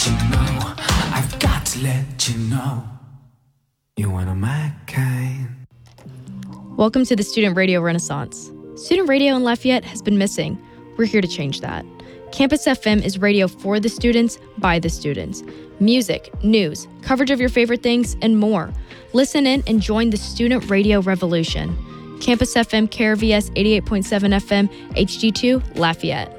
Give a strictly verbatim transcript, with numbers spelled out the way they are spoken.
let you know. I've got to let you know. You're one of my kind. Welcome to the Student Radio Renaissance. Student radio in Lafayette has been missing. We're here to change that. Campus F M is radio for the students, by the students. Music, news, coverage of your favorite things, and more. Listen in and join the student radio revolution. Campus F M K R V S eighty-eight point seven F M, H D two, Lafayette.